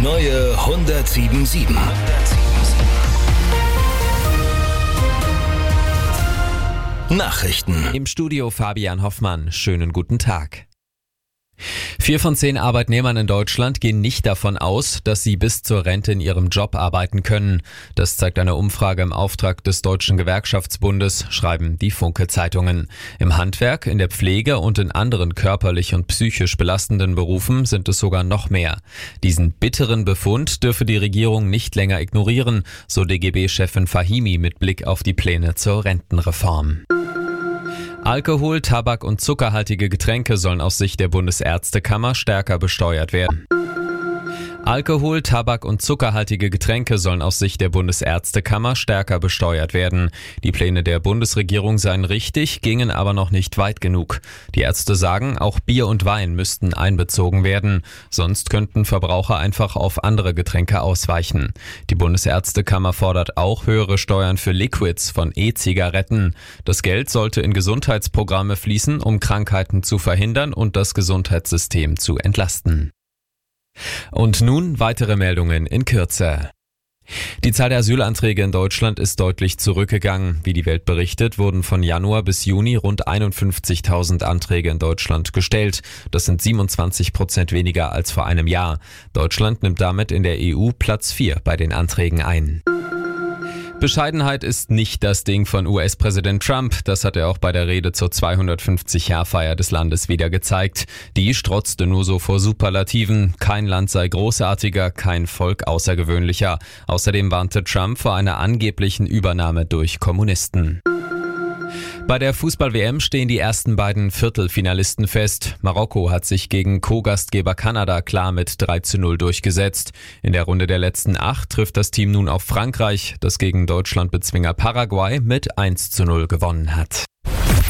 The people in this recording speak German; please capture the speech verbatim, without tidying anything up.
neue hundertsieben Komma sieben. Nachrichten. Im Studio Fabian Hoffmann. Schönen guten Tag. Vier von zehn Arbeitnehmern in Deutschland gehen nicht davon aus, dass sie bis zur Rente in ihrem Job arbeiten können. Das zeigt eine Umfrage im Auftrag des Deutschen Gewerkschaftsbundes, schreiben die Funke-Zeitungen. Im Handwerk, in der Pflege und in anderen körperlich und psychisch belastenden Berufen sind es sogar noch mehr. Diesen bitteren Befund dürfe die Regierung nicht länger ignorieren, so D G B-Chefin Fahimi mit Blick auf die Pläne zur Rentenreform. Alkohol, Tabak und zuckerhaltige Getränke sollen aus Sicht der Bundesärztekammer stärker besteuert werden. Alkohol, Tabak und zuckerhaltige Getränke sollen aus Sicht der Bundesärztekammer stärker besteuert werden. Die Pläne der Bundesregierung seien richtig, gingen aber noch nicht weit genug. Die Ärzte sagen, auch Bier und Wein müssten einbezogen werden. Sonst könnten Verbraucher einfach auf andere Getränke ausweichen. Die Bundesärztekammer fordert auch höhere Steuern für Liquids von E-Zigaretten. Das Geld sollte in Gesundheitsprogramme fließen, um Krankheiten zu verhindern und das Gesundheitssystem zu entlasten. Und nun weitere Meldungen in Kürze. Die Zahl der Asylanträge in Deutschland ist deutlich zurückgegangen. Wie die Welt berichtet, wurden von Januar bis Juni rund einundfünfzigtausend Anträge in Deutschland gestellt. Das sind siebenundzwanzig Prozent weniger als vor einem Jahr. Deutschland nimmt damit in der E U Platz vier bei den Anträgen ein. Bescheidenheit ist nicht das Ding von U S-Präsident Trump. Das hat er auch bei der Rede zur zweihundertfünfzig-Jahr-Feier des Landes wieder gezeigt. Die strotzte nur so vor Superlativen. Kein Land sei großartiger, kein Volk außergewöhnlicher. Außerdem warnte Trump vor einer angeblichen Übernahme durch Kommunisten. Bei der Fußball-W M stehen die ersten beiden Viertelfinalisten fest. Marokko hat sich gegen Co-Gastgeber Kanada klar mit drei zu null durchgesetzt. In der Runde der letzten acht trifft das Team nun auf Frankreich, das gegen Deutschland-Bezwinger Paraguay mit eins zu null gewonnen hat.